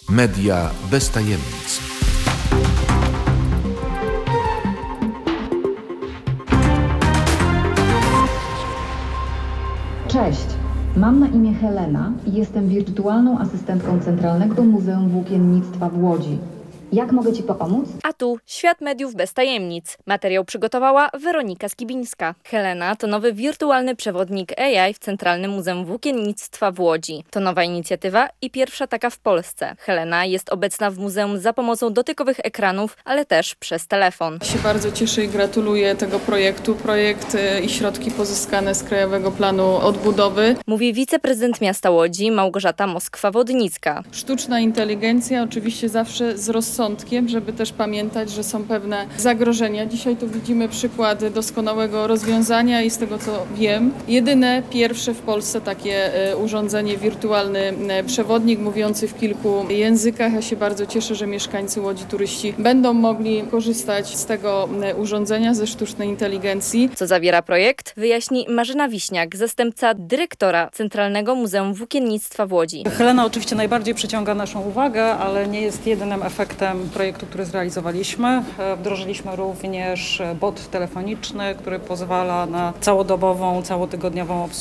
Media bez tajemnic. Cześć, mam na imię Helena i jestem wirtualną asystentką Centralnego Muzeum Włókiennictwa w Łodzi. Jak mogę Ci pomóc? A tu Świat Mediów bez tajemnic. Materiał przygotowała Weronika Skibińska. Helena to nowy wirtualny przewodnik AI w Centralnym Muzeum Włókiennictwa w Łodzi. To nowa inicjatywa i pierwsza taka w Polsce. Helena jest obecna w muzeum za pomocą dotykowych ekranów, ale też przez telefon. Się bardzo cieszę i gratuluję tego projektu. Projekt i środki pozyskane z Krajowego Planu Odbudowy. Mówi wiceprezydent miasta Łodzi Małgorzata Moskwa-Wodnicka. Sztuczna inteligencja oczywiście zawsze z rozsądkiem, żeby też pamiętać, że są pewne zagrożenia. Dzisiaj tu widzimy przykład doskonałego rozwiązania i z tego co wiem, jedyne, pierwsze w Polsce takie urządzenie, wirtualny przewodnik mówiący w kilku językach. Ja się bardzo cieszę, że mieszkańcy Łodzi, turyści będą mogli korzystać z tego urządzenia, ze sztucznej inteligencji. Co zawiera projekt, wyjaśni Marzena Wiśniak, zastępca dyrektora Centralnego Muzeum Włókiennictwa w Łodzi. Helena oczywiście najbardziej przyciąga naszą uwagę, ale nie jest jedynym efektem projektu, który zrealizowaliśmy. Wdrożyliśmy również bot telefoniczny, który pozwala na całodobową, całotygodniową obsługę